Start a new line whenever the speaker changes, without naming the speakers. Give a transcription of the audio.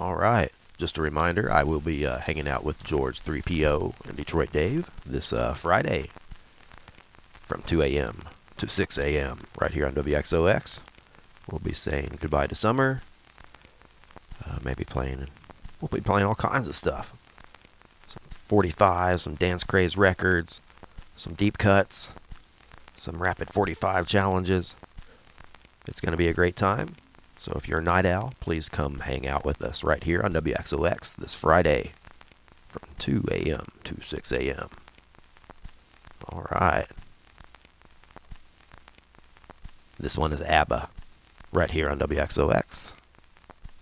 All right. Just a reminder, I will be hanging out with George 3PO and Detroit Dave this Friday from 2 a.m. to 6 a.m. right here on WXOX. We'll be saying goodbye to summer. We'll be playing all kinds of stuff. Some 45, some Dance Craze records, some deep cuts, some rapid 45 challenges. It's going to be a great time. So if you're a night owl, please come hang out with us right here on WXOX this Friday from 2 a.m. to 6 a.m. All right. This one is ABBA right here on WXOX.